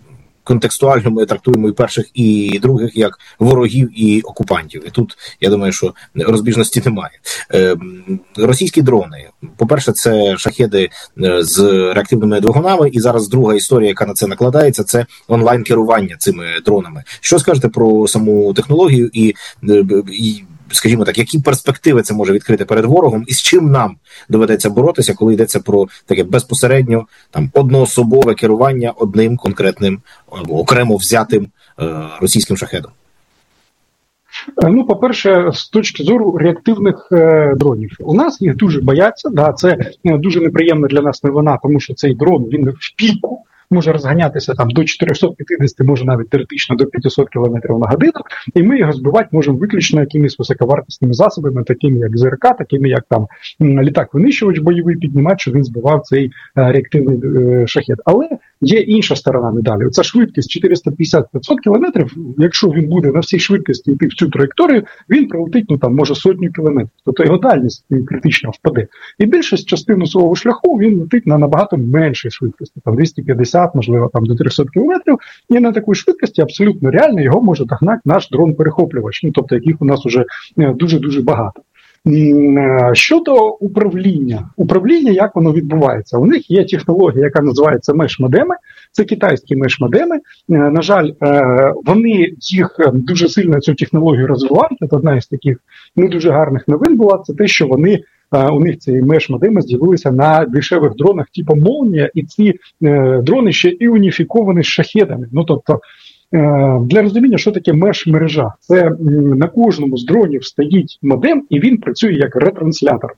S7: контекстуально ми трактуємо і перших, і других як ворогів і окупантів. І тут, я думаю, що розбіжності немає. Російські дрони. По-перше, це шахеди з реактивними двигунами, і зараз друга історія, яка на це накладається, це онлайн-керування цими дронами. Що скажете про саму технологію і скажімо так, які перспективи це може відкрити перед ворогом, і з чим нам доведеться боротися, коли йдеться про таке безпосередньо одноособове керування одним конкретним або окремо взятим російським шахедом?
S8: Ну, по-перше, з точки зору реактивних дронів. У нас їх дуже бояться, да, це дуже неприємна для нас новина, тому що цей дрон, він в піку може розганятися там до 450, може навіть теоретично до 500 км на годину, і ми його збивати можемо виключно якимись високовартісними засобами, такими як ЗРК, такими як там літак-винищувач бойовий піднімати, щоб він збивав цей реактивний шахед. Але є інша сторона медалі. Оця швидкість 450-500 км, якщо він буде на всій швидкості йти в цю траєкторію, він пролетить, може сотню кілометрів. Тобто його дальність критично впаде. І більшість частину свого шляху він летить на набагато меншій швидкості, там 250, можливо, там до 300 кілометрів, і на такій швидкості абсолютно реально його може догнати наш дрон-перехоплювач, тобто яких у нас вже дуже-дуже багато. Щодо управління, як воно відбувається? У них є технологія, яка називається меш-модеми, це китайські меш-модеми. На жаль, вони їх дуже сильно цю технологію розвивають. Це одна із таких не дуже гарних новин була, це те, що у них ці меш-модеми з'явилися на дешевих дронах типу «Молнія», і ці дрони ще і уніфіковані з шахедами. Тобто, для розуміння, що таке меш-мережа. Це на кожному з дронів стоїть модем, і він працює як ретранслятор.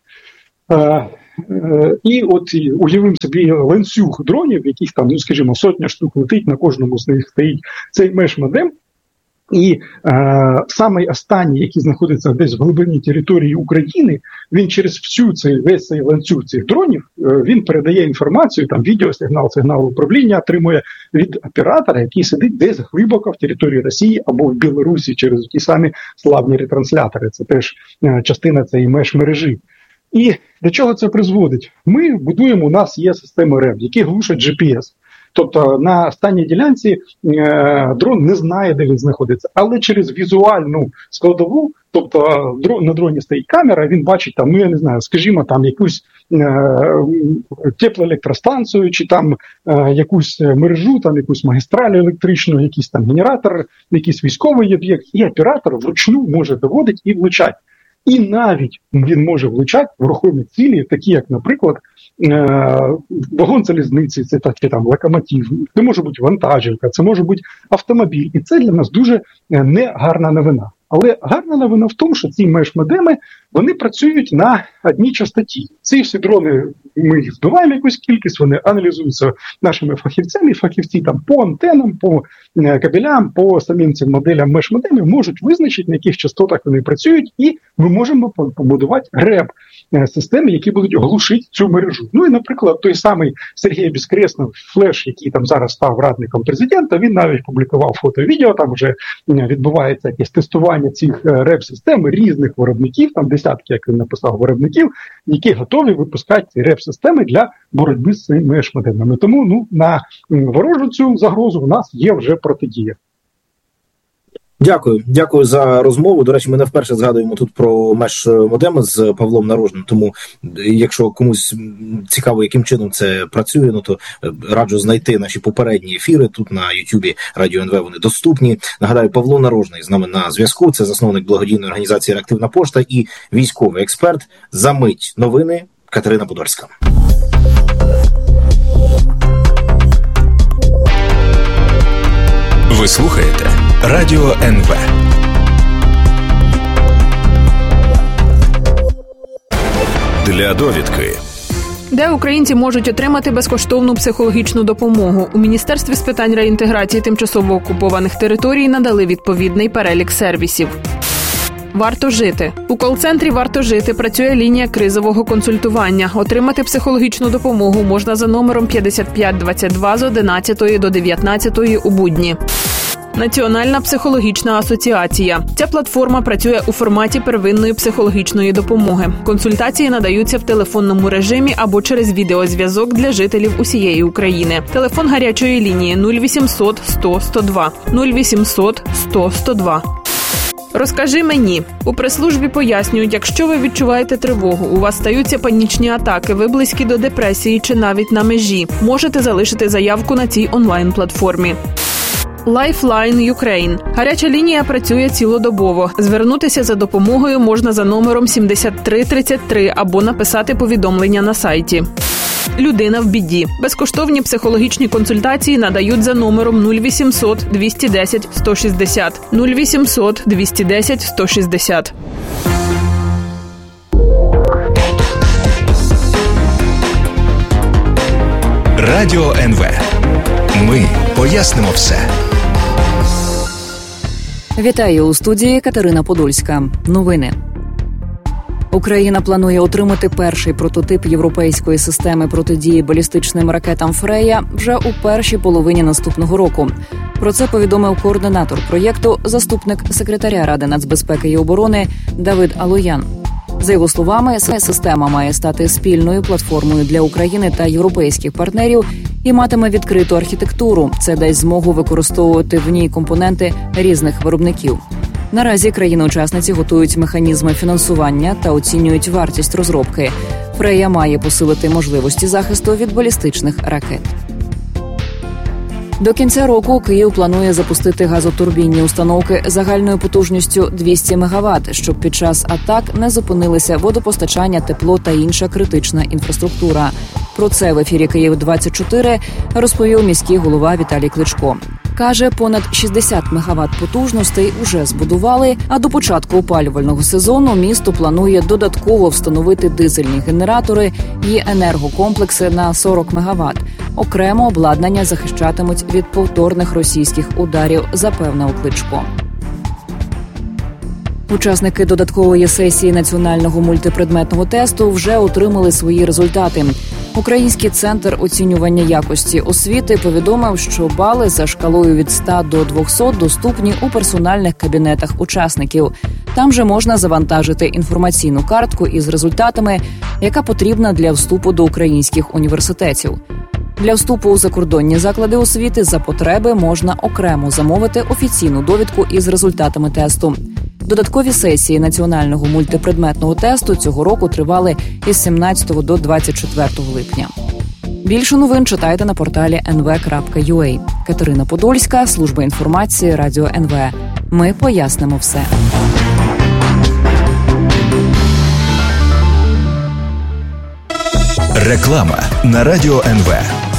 S8: І от уявимо собі ланцюг дронів, яких там, скажімо, сотня штук летить, на кожному з них стоїть цей меш-модем. І самий останній, який знаходиться десь в глибині території України, він через весь цей ланцюг цих дронів, він передає інформацію, там сигнал управління отримує від оператора, який сидить десь глибоко в території Росії або в Білорусі через ті самі славні ретранслятори. Це теж частина цієї меш-мережі. І до чого це призводить? Ми будуємо, у нас є системи РЕБ, які глушать GPS. Тобто на останній ділянці дрон не знає, де він знаходиться, але через візуальну складову, тобто на дроні стоїть камера, він бачить там, я не знаю, скажімо, там якусь теплоелектростанцію, чи там якусь мережу, там якусь магістраль електричну, якийсь там генератор, якийсь військовий об'єкт, і оператор вручну може доводити і влучати. І навіть він може влучати в рухомі цілі, такі як, наприклад, вагон залізниці, це там локомотив, це може бути вантажівка, це може бути автомобіль. І це для нас дуже негарна новина. Але гарна новина в тому, що ці меш-модеми, вони працюють на одній частоті. Ці всі дрони, ми їх збиваємо якусь кількість, вони аналізуються нашими фахівцями, і фахівці там по антенам, по кабелям, по самим цим моделям меш-модемів можуть визначити, на яких частотах вони працюють, і ми можемо побудувати РЕБ-системи, які будуть глушити цю мережу. Ну і, наприклад, той самий Сергій Безкреснов, Флеш, який там зараз став радником президента, він навіть публікував фото-відео, там вже відбувається якесь тестування цих РЕБ-систем різних виробників, там десятки, як він написав, виробників, які готові випускати ці РЕБ-системи для боротьби з цими меш-модемами. Тому на ворожу цю загрозу у нас є вже протидія.
S7: Дякую за розмову. До речі, ми не вперше згадуємо тут про меш-модеми з Павлом Нарожним, тому якщо комусь цікаво, яким чином це працює, то раджу знайти наші попередні ефіри тут на Ютубі Радіо НВ, вони доступні. Нагадаю, Павло Нарожний з нами на зв'язку, це засновник благодійної організації «Реактивна пошта» і військовий експерт. За мить новини, Катерина Подольська.
S4: Ви слухаєте Радіо НВ. Для довідки.
S9: Де українці можуть отримати безкоштовну психологічну допомогу? У Міністерстві з питань реінтеграції тимчасово окупованих територій надали відповідний перелік сервісів. Варто жити. У кол-центрі «Варто жити» працює лінія кризового консультування. Отримати психологічну допомогу можна за номером 5522 з 11 до 19 у будні. Національна психологічна асоціація. Ця платформа працює у форматі первинної психологічної допомоги. Консультації надаються в телефонному режимі або через відеозв'язок для жителів усієї України. Телефон гарячої лінії 0800 100 102. 0800 100 102. Розкажи мені. У прес-службі пояснюють, якщо ви відчуваєте тривогу, у вас стаються панічні атаки, ви близькі до депресії чи навіть на межі, можете залишити заявку на цій онлайн-платформі. Lifeline Ukraine. Гаряча лінія працює цілодобово. Звернутися за допомогою можна за номером 7333 або написати повідомлення на сайті. Людина в біді. Безкоштовні психологічні консультації надають за номером 0800 210 160. 0800 210 160.
S4: Радіо НВ. Ми пояснимо все.
S6: Вітаю у студії Катерина Подольська. Новини. Україна планує отримати перший прототип європейської системи протидії балістичним ракетам «Фрея» вже у першій половині наступного року. Про це повідомив координатор проєкту, заступник секретаря Ради нацбезпеки і оборони Давид Алоян. За його словами, система має стати спільною платформою для України та європейських партнерів і матиме відкриту архітектуру. Це дасть змогу використовувати в ній компоненти різних виробників. Наразі країни-учасниці готують механізми фінансування та оцінюють вартість розробки. «Фрея» має посилити можливості захисту від балістичних ракет. До кінця року Київ планує запустити газотурбінні установки загальною потужністю 200 МВт, щоб під час атак не зупинилися водопостачання, тепло та інша критична інфраструктура. Про це в ефірі «Київ-24» розповів міський голова Віталій Кличко. Каже, понад 60 МВт потужностей уже збудували, а до початку опалювального сезону місто планує додатково встановити дизельні генератори і енергокомплекси на 40 МВт. Окремо обладнання захищатимуть від повторних російських ударів, запевнив Кличко. Учасники додаткової сесії національного мультипредметного тесту вже отримали свої результати. Український центр оцінювання якості освіти повідомив, що бали за шкалою від 100 до 200 доступні у персональних кабінетах учасників. Там же можна завантажити інформаційну картку із результатами, яка потрібна для вступу до українських університетів. Для вступу у закордонні заклади освіти за потреби можна окремо замовити офіційну довідку із результатами тесту. Додаткові сесії національного мультипредметного тесту цього року тривали із 17 до 24 липня. Більше новин читайте на порталі nv.ua. Катерина Подольська, служба інформації, Радіо НВ. Ми пояснимо все.
S4: Реклама на Радіо НВ.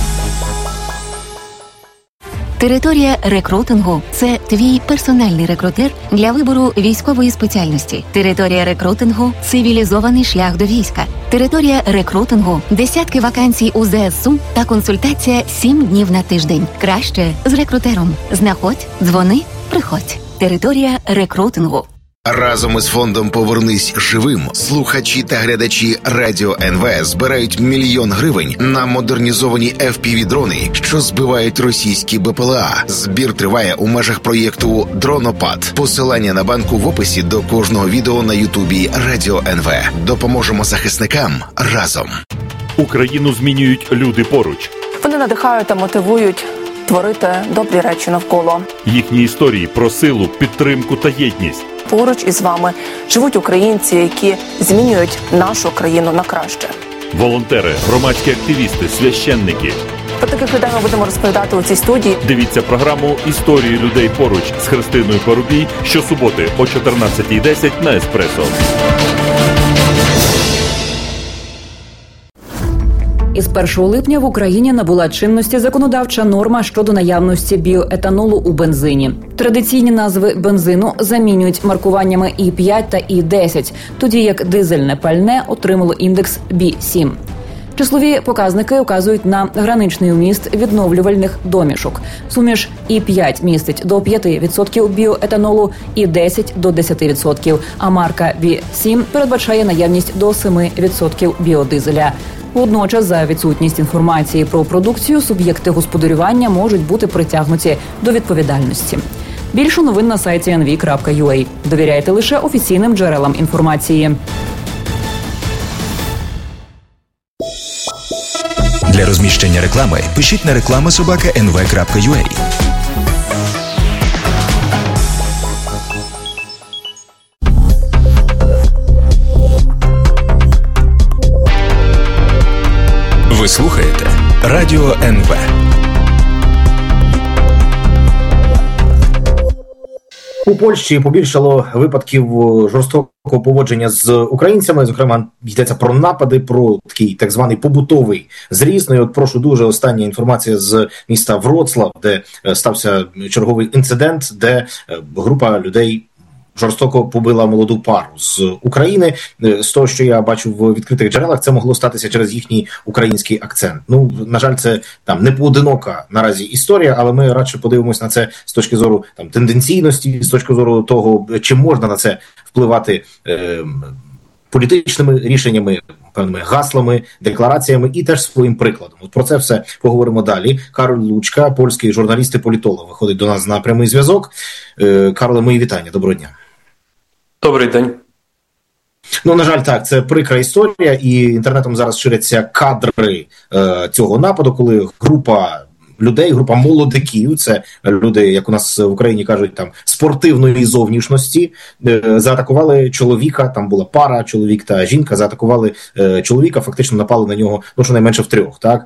S10: Територія рекрутингу – це твій персональний рекрутер для вибору військової спеціальності. Територія рекрутингу – цивілізований шлях до війська. Територія рекрутингу – десятки вакансій у ЗСУ та консультація 7 днів на тиждень. Краще з рекрутером. Знаходь, дзвони, приходь. Територія рекрутингу.
S3: Разом із фондом «Повернись живим» слухачі та глядачі Радіо НВ збирають 1 мільйон гривень на модернізовані FPV-дрони, що збивають російські БПЛА. Збір триває у межах проєкту «Дронопад». Посилання на банку в описі до кожного відео на Ютубі Радіо НВ. Допоможемо захисникам разом.
S11: Україну змінюють люди поруч.
S12: Вони надихають та мотивують творити добрі речі навколо.
S11: Їхні історії про силу, підтримку та єдність.
S12: Поруч із вами живуть українці, які змінюють нашу країну на краще.
S11: Волонтери, громадські активісти, священники.
S12: Про таких людей ми будемо розповідати у цій студії.
S11: Дивіться програму «Історії людей поруч» з Христиною Парубій щосуботи о 14:10 на Еспресо.
S6: Із 1 липня в Україні набула чинності законодавча норма щодо наявності біоетанолу у бензині. Традиційні назви бензину замінюють маркуваннями І5 та І10, тоді як дизельне пальне отримало індекс B7. Числові показники указують на граничний вміст відновлювальних домішок. Суміш І5 містить до 5% біоетанолу, І10 – до 10%, а марка B7 передбачає наявність до 7% біодизеля. Водночас, за відсутність інформації про продукцію, суб'єкти господарювання можуть бути притягнуті до відповідальності. Більше новин на сайті nv.ua. Довіряйте лише офіційним джерелам інформації.
S4: Для розміщення реклами пишіть на reklama@nv.ua. Ви слухаєте Радіо НВ.
S7: У Польщі побільшало випадків жорстокого поводження з українцями. Зокрема, йдеться про напади, про такий так званий побутовий зріз. Ну і от прошу дуже остання інформація з міста Вроцлав, де стався черговий інцидент, де група людей жорстоко побила молоду пару з України. З того, що я бачу в відкритих джерелах, це могло статися через їхній український акцент. Ну, на жаль, це там не поодинока наразі історія, але ми радше подивимось на це з точки зору там тенденційності, з точки зору того, чи можна на це впливати політичними рішеннями, певними гаслами, деклараціями і теж своїм прикладом. От про це все поговоримо далі. Кароль Лучка, польський журналіст і політолог, виходить до нас на прямий зв'язок. Карле, мої вітання. Доброго дня.
S13: Добрий день.
S7: Ну, на жаль, так, це прикра історія, і інтернетом зараз ширяться кадри цього нападу, коли група людей, група молодиків, це люди, як у нас в Україні кажуть, там спортивної зовнішності, заатакували чоловіка, там була пара, чоловік та жінка, заатакували чоловіка, фактично напали на нього, ну, щонайменше втрьох, так?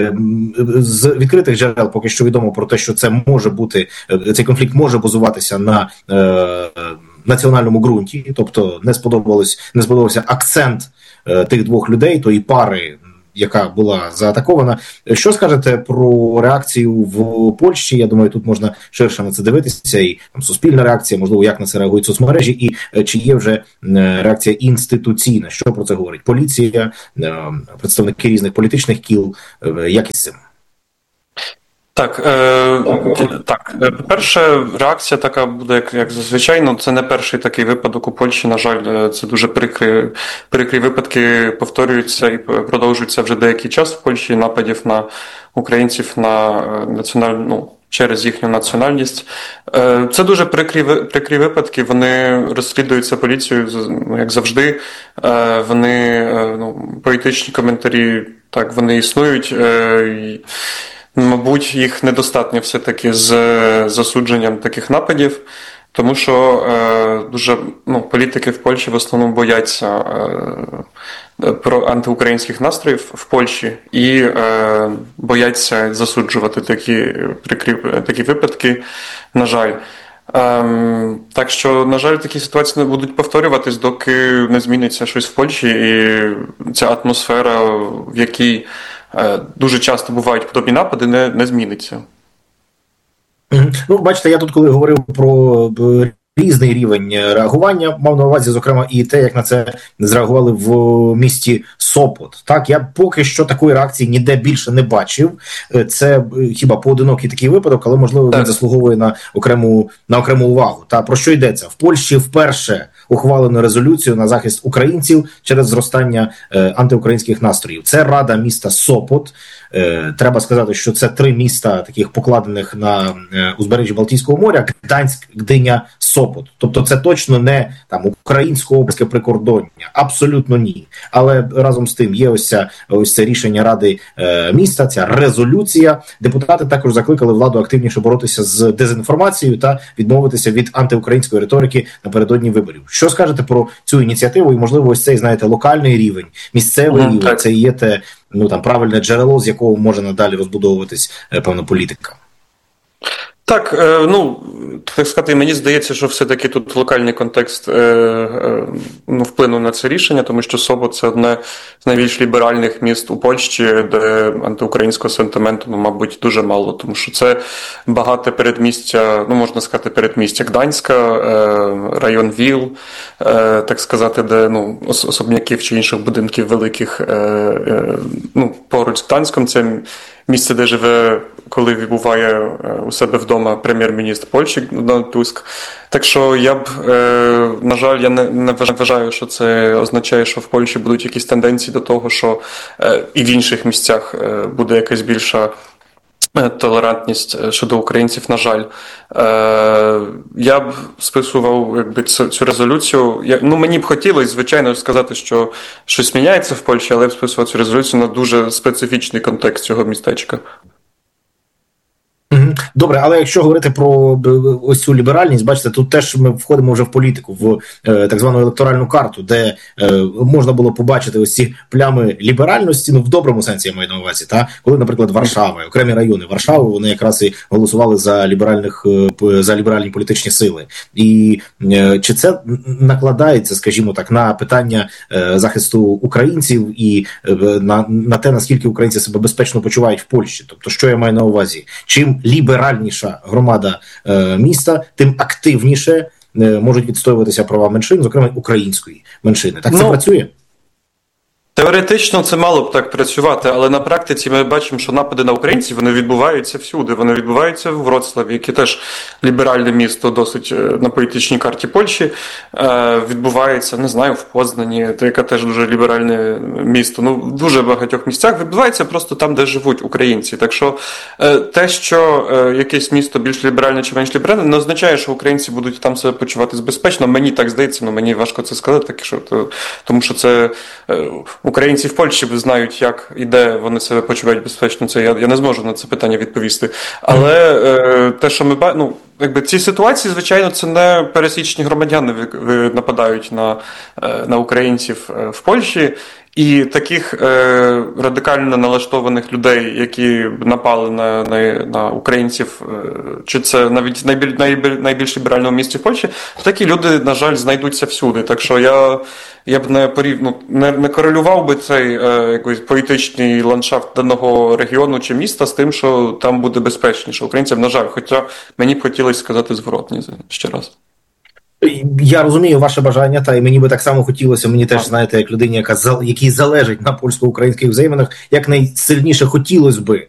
S7: З відкритих джерел поки що відомо про те, що це може бути, цей конфлікт може базуватися на національному ґрунті, тобто не сподобався акцент тих двох людей, тої пари, яка була заатакована. Що скажете про реакцію в Польщі? Я думаю, тут можна ширше на це дивитися, і там суспільна реакція, можливо, як на це реагують соцмережі, і чи є вже реакція інституційна, що про це говорить поліція, представники різних політичних кіл, як із цим?
S13: Так, по-перше, реакція така буде, як зазвичай, ну, це не перший такий випадок у Польщі, на жаль, це дуже прикрі випадки повторюються і продовжуються вже деякий час в Польщі, нападів на українців на національну, через їхню національність. Це дуже прикрі випадки, вони розслідуються поліцією, як завжди, вони, політичні коментарі, так, вони існують, мабуть, їх недостатньо все-таки з засудженням таких нападів, тому що дуже політики в Польщі в основному бояться про антиукраїнських настроїв в Польщі і бояться засуджувати такі випадки, на жаль. Так що, на жаль, такі ситуації не будуть повторюватись, доки не зміниться щось в Польщі, і ця атмосфера, в якій дуже часто бувають подобні напади, не зміниться.
S7: Ну, бачите, я тут, коли говорив про різний рівень реагування, мав на увазі, зокрема, і те, як на це зреагували в місті Сопот. Так, я поки що такої реакції ніде більше не бачив. Це хіба поодинокий такий випадок, але, можливо, він заслуговує на окрему увагу. Та про що йдеться? В Польщі вперше ухвалено резолюцію на захист українців через зростання антиукраїнських настроїв. Це Рада міста Сопот. Треба сказати, що це 3 міста, таких покладених на узбережжі Балтійського моря: Гданськ, Гдиня, Сопот. Тобто це точно не там українсько-польське прикордоння. Абсолютно ні. Але разом з тим є ось це рішення Ради міста, ця резолюція. Депутати також закликали владу активніше боротися з дезінформацією та відмовитися від антиукраїнської риторики напередодні виборів. Що скажете про цю ініціативу? І, можливо, ось цей, знаєте, локальний рівень, місцевий рівень, це є те, правильне джерело, з якого може надалі розбудовуватись певна політика.
S13: Так, так сказати, мені здається, що все-таки тут локальний контекст вплинув на це рішення, тому що Сопот – це одне з найбільш ліберальних міст у Польщі, де антиукраїнського сентименту, мабуть, дуже мало, тому що це багате передмістя, можна сказати, передмістя Гданська, район Віл, так сказати, де особняків чи інших будинків великих, поруч з Гданськом, це місце, де живе, коли буває у себе вдома прем'єр-міністр Польщі Дональд Туск. Так що я б, на жаль, я не вважаю, що це означає, що в Польщі будуть якісь тенденції до того, що і в інших місцях буде якась більша толерантність щодо українців, на жаль. Я б списував цю резолюцію. Мені б хотілося, звичайно, сказати, що щось міняється в Польщі, але я б списував цю резолюцію на дуже специфічний контекст цього містечка.
S7: Добре, але якщо говорити про ось цю ліберальність, бачите, тут теж ми входимо вже в політику, в так звану електоральну карту, де можна було побачити ось ці плями ліберальності, в доброму сенсі я маю на увазі, коли, наприклад, Варшава, окремі райони Варшави, вони якраз і голосували за ліберальні політичні сили. І чи це накладається, скажімо так, на питання захисту українців і на те, наскільки українці себе безпечно почувають в Польщі? Тобто, що я маю на увазі? Чим ліберальніша громада міста, тим активніше можуть відстоюватися права меншин, зокрема української меншини. Так це працює?
S13: Теоретично це мало б так працювати, але на практиці ми бачимо, що напади на українців, вони відбуваються всюди. Вони відбуваються в Вроцлаві, яке теж ліберальне місто, досить на політичній карті Польщі. Відбувається, не знаю, в Познані, яке теж дуже ліберальне місто. В дуже багатьох місцях відбувається просто там, де живуть українці. Так що те, що якесь місто більш ліберальне чи менш ліберальне, не означає, що українці будуть там себе почуватись безпечно. Мені так здається, мені важко це сказати, тому що це... Українці в Польщі знають, як і де вони себе почувають безпечно. Це я не зможу на це питання відповісти. Але те, що ми бачимо, ці ситуації, звичайно, це не пересічні громадяни нападають на українців в Польщі. І таких радикально налаштованих людей, які напали на українців, чи це навіть найбільш ліберальному місті в Польщі, такі люди, на жаль, знайдуться всюди. Так що я б не корелював би цей якийсь політичний ландшафт даного регіону чи міста з тим, що там буде безпечніше українцям, на жаль. Хоча мені б хотілося сказати зворотні ще раз.
S7: Я розумію ваше бажання, та й мені би так само хотілося, мені теж, знаєте, як людині, якій залежить на польсько-українських взаєминах, як найсильніше хотілося би